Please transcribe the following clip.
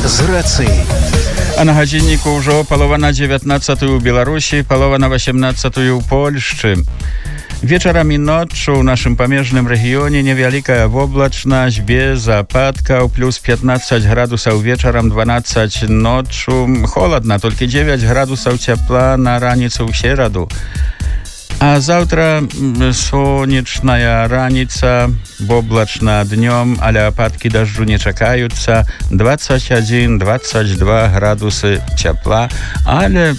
з рацыі. А на гадзінніку ўжо палова на 19 у Беларусі, палова на 18 у Польшчы. Вечарам і ноччу ў нашым памежным рэгіёне невялікая воблачнасць без ападкаў, плюс 15 градусаў вечарам, 12 ноччу. Холадна, толькі 9 градусаў цяпла на раніцу ў сераду. А заўтра сонечная раніца, воблачна днём, але ападкі дажджу не чакаюцца. 21-22 градусы цяпла, але